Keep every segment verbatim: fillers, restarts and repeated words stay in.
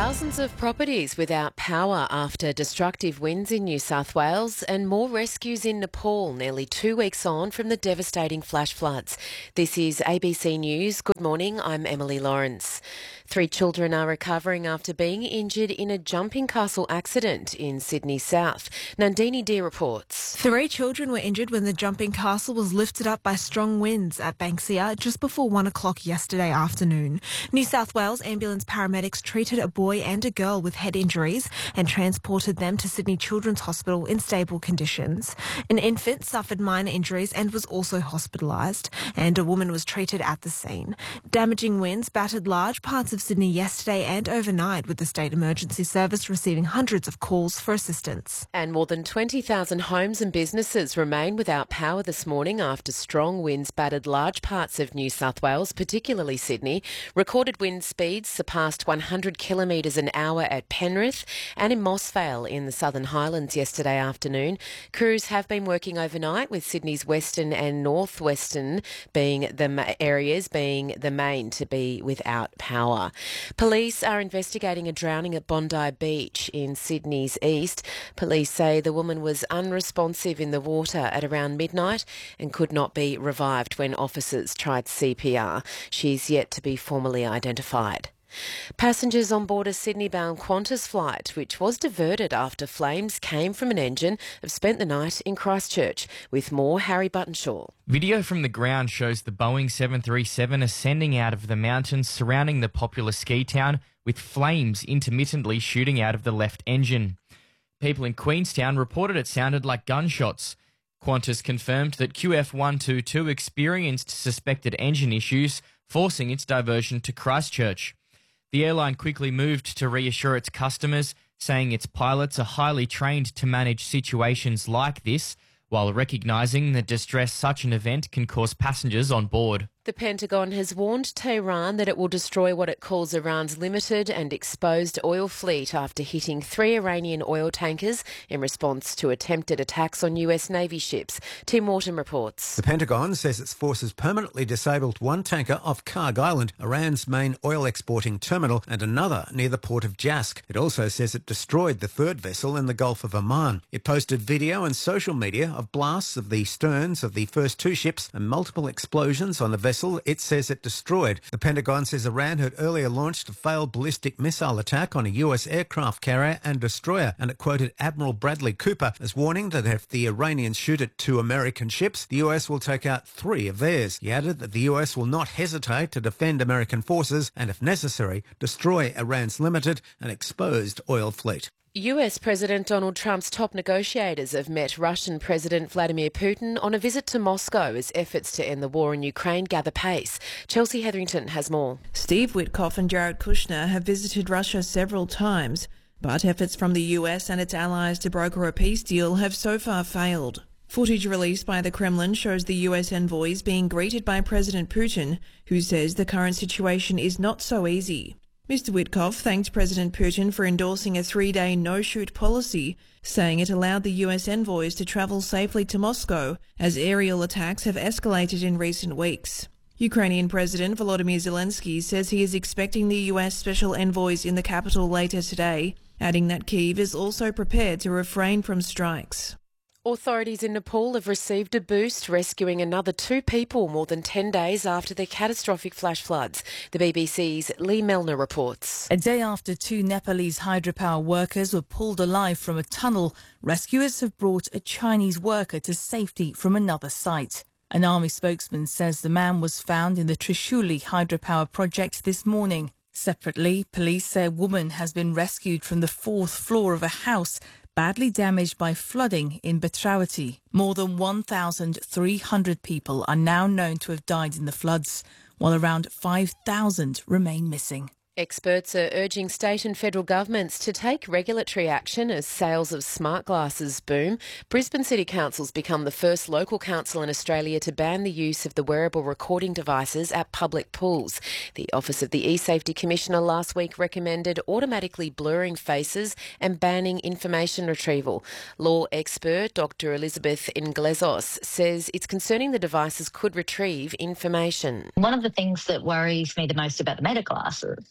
Thousands of properties without power after destructive winds in New South Wales and more rescues in Nepal nearly two weeks on from the devastating flash floods. This is A B C News. Good morning, I'm Emily Lawrence. Three children are recovering after being injured in a jumping castle accident in Sydney South. Nandini Deer reports. Three children were injured when the jumping castle was lifted up by strong winds at Banksia just before one o'clock yesterday afternoon. New South Wales ambulance paramedics treated a boy and a girl with head injuries and transported them to Sydney Children's Hospital in stable conditions. An infant suffered minor injuries and was also hospitalised, and a woman was treated at the scene. Damaging winds battered large parts of Sydney yesterday and overnight, with the State Emergency Service receiving hundreds of calls for assistance. And more than twenty thousand homes and businesses remain without power this morning after strong winds battered large parts of New South Wales, particularly Sydney. Recorded wind speeds surpassed one hundred kilometres an hour at Penrith and in Mossvale in the Southern Highlands yesterday afternoon. Crews have been working overnight, with Sydney's western and northwestern being the areas being the main to be without power. Police are investigating a drowning at Bondi Beach in Sydney's east. Police say the woman was unresponsive in the water at around midnight and could not be revived when officers tried C P R. She's yet to be formally identified. Passengers on board a Sydney-bound Qantas flight, which was diverted after flames came from an engine, have spent the night in Christchurch. With more, Harry Buttonshaw. Video from the ground shows the Boeing seven thirty-seven ascending out of the mountains surrounding the popular ski town, with flames intermittently shooting out of the left engine. People in Queenstown reported it sounded like gunshots. Qantas confirmed that Q F one twenty-two experienced suspected engine issues, forcing its diversion to Christchurch. The airline quickly moved to reassure its customers, saying its pilots are highly trained to manage situations like this, while recognising the distress such an event can cause passengers on board. The Pentagon has warned Tehran that it will destroy what it calls Iran's limited and exposed oil fleet after hitting three Iranian oil tankers in response to attempted attacks on U S Navy ships. Tim Morton reports. The Pentagon says its forces permanently disabled one tanker off Karg Island, Iran's main oil exporting terminal, and another near the port of Jask. It also says it destroyed the third vessel in the Gulf of Oman. It posted video and social media of blasts of the sterns of the first two ships and multiple explosions on the vessel it says it destroyed. The Pentagon says Iran had earlier launched a failed ballistic missile attack on a U S aircraft carrier and destroyer, and it quoted Admiral Bradley Cooper as warning that if the Iranians shoot at two American ships, the U S will take out three of theirs. He added that the U S will not hesitate to defend American forces and, if necessary, destroy Iran's limited and exposed oil fleet. U S President Donald Trump's top negotiators have met Russian President Vladimir Putin on a visit to Moscow as efforts to end the war in Ukraine gather pace. Chelsea Hetherington has more. Steve Witkoff and Jared Kushner have visited Russia several times, but efforts from the U S and its allies to broker a peace deal have so far failed. Footage released by the Kremlin shows the U S envoys being greeted by President Putin, who says the current situation is not so easy. Mister Witkoff thanked President Putin for endorsing a three-day no-shoot policy, saying it allowed the U S envoys to travel safely to Moscow as aerial attacks have escalated in recent weeks. Ukrainian President Volodymyr Zelensky says he is expecting the U S special envoys in the capital later today, adding that Kyiv is also prepared to refrain from strikes. Authorities in Nepal have received a boost, rescuing another two people more than ten days after the catastrophic flash floods. The B B C's Lee Melner reports. A day after two Nepalese hydropower workers were pulled alive from a tunnel, rescuers have brought a Chinese worker to safety from another site. An army spokesman says the man was found in the Trishuli hydropower project this morning. Separately, police say a woman has been rescued from the fourth floor of a house badly damaged by flooding in Bhadravati. More than one thousand three hundred people are now known to have died in the floods, while around five thousand remain missing. Experts are urging state and federal governments to take regulatory action as sales of smart glasses boom. Brisbane City Council's become the first local council in Australia to ban the use of the wearable recording devices at public pools. The Office of the E-Safety Commissioner last week recommended automatically blurring faces and banning information retrieval. Law expert Doctor Elizabeth Inglezos says it's concerning the devices could retrieve information. One of the things that worries me the most about the Meta glasses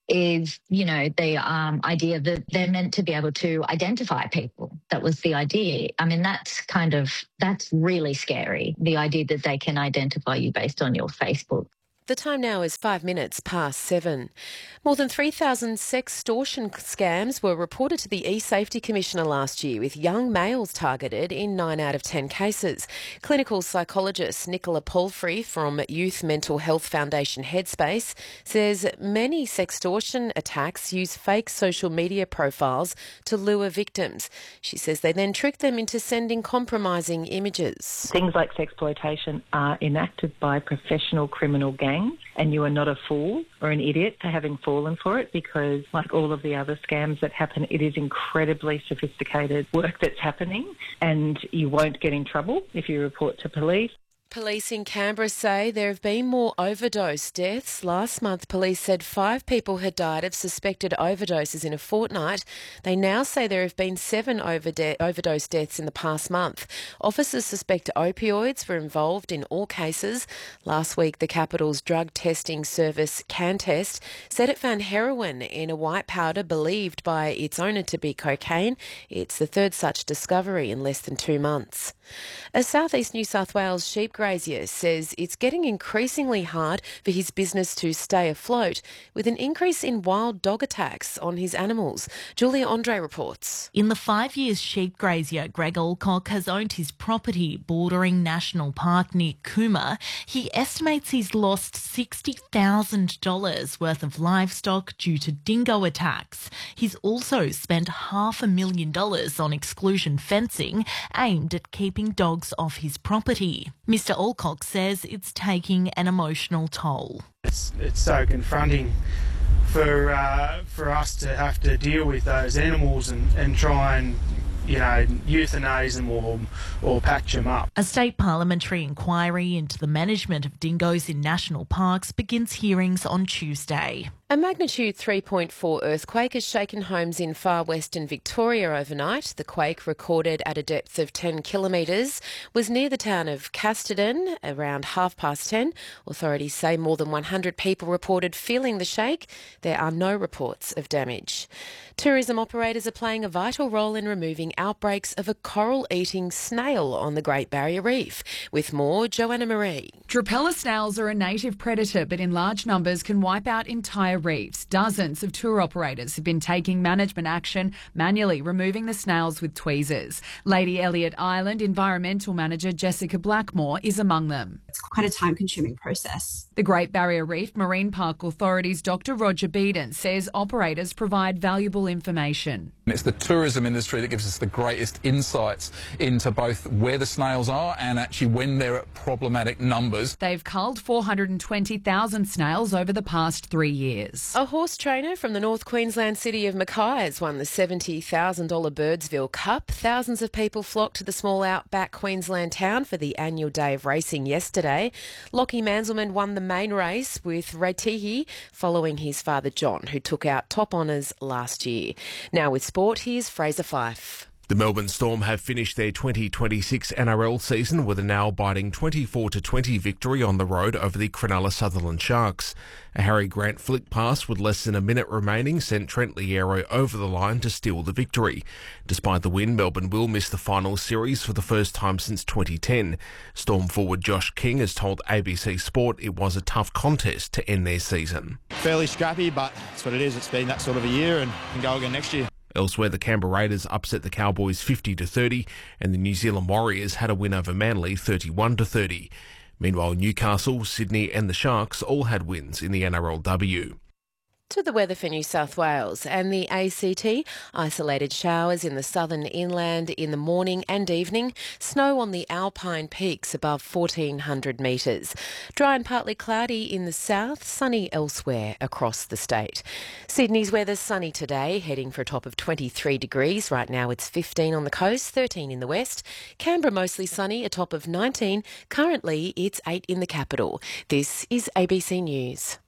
is, you know, the um, idea that they're meant to be able to identify people. That was the idea. I mean, that's kind of, that's really scary, the idea that they can identify you based on your Facebook. The time now is five minutes past seven. More than three thousand sextortion scams were reported to the eSafety Commissioner last year, with young males targeted in nine out of ten cases. Clinical psychologist Nicola Palfrey from Youth Mental Health Foundation Headspace says many sextortion attacks use fake social media profiles to lure victims. She says they then trick them into sending compromising images. Things like sexploitation are enacted by professional criminal gangs, and you are not a fool or an idiot for having fallen for it, because like all of the other scams that happen, it is incredibly sophisticated work that's happening, and you won't get in trouble if you report to police. Police in Canberra say there have been more overdose deaths. Last month, police said five people had died of suspected overdoses in a fortnight. They now say there have been seven overde- overdose deaths in the past month. Officers suspect opioids were involved in all cases. Last week, the capital's drug testing service, CanTest, said it found heroin in a white powder believed by its owner to be cocaine. It's the third such discovery in less than two months. A South East New South Wales sheep grazier says it's getting increasingly hard for his business to stay afloat, with an increase in wild dog attacks on his animals. Julia Andre reports. In the five years sheep grazier Greg Alcock has owned his property bordering National Park near Cooma, he estimates he's lost sixty thousand dollars worth of livestock due to dingo attacks. He's also spent half a million dollars on exclusion fencing aimed at keeping dogs off his property. Mister Alcock says it's taking an emotional toll. It's, it's so confronting for uh, for us to have to deal with those animals and, and try and, you know, euthanize them or, or patch them up. A state parliamentary inquiry into the management of dingoes in national parks begins hearings on Tuesday. A magnitude three point four earthquake has shaken homes in far western Victoria overnight. The quake, recorded at a depth of ten kilometres, was near the town of Casterton around half past ten. Authorities say more than one hundred people reported feeling the shake. There are no reports of damage. Tourism operators are playing a vital role in removing outbreaks of a coral-eating snail on the Great Barrier Reef. With more, Joanna Marie. Drapella snails are a native predator, but in large numbers can wipe out entire reefs. Dozens of tour operators have been taking management action, manually removing the snails with tweezers. Lady Elliot Island Environmental Manager Jessica Blackmore is among them. It's quite a time-consuming process. The Great Barrier Reef Marine Park Authority's Doctor Roger Beeden says operators provide valuable information. It's the tourism industry that gives us the greatest insights into both where the snails are and actually when they're at problematic numbers. They've culled four hundred twenty thousand snails over the past three years. A horse trainer from the North Queensland city of Mackay has won the seventy thousand dollars Birdsville Cup. Thousands of people flocked to the small outback Queensland town for the annual day of racing yesterday. Lockie Manselman won the main race with Reitihi, following his father John, who took out top honours last year. Now with sport, here's Fraser Fife. The Melbourne Storm have finished their twenty twenty-six N R L season with a nail-biting twenty-four to twenty victory on the road over the Cronulla Sutherland Sharks. A Harry Grant flick pass with less than a minute remaining sent Trent Liero over the line to steal the victory. Despite the win, Melbourne will miss the final series for the first time since twenty ten. Storm forward Josh King has told A B C Sport it was a tough contest to end their season. Fairly scrappy, but that's what it is. It's been that sort of a year, and can go again next year. Elsewhere, the Canberra Raiders upset the Cowboys fifty to thirty, and the New Zealand Warriors had a win over Manly thirty-one to thirty. Meanwhile, Newcastle, Sydney and the Sharks all had wins in the N R L W. To the weather for New South Wales and the A C T. Isolated showers in the southern inland in the morning and evening. Snow on the Alpine peaks above fourteen hundred metres. Dry and partly cloudy in the south, sunny elsewhere across the state. Sydney's weather sunny today, heading for a top of twenty-three degrees. Right now it's fifteen on the coast, thirteen in the west. Canberra mostly sunny, a top of nineteen. Currently it's eight in the capital. This is A B C News.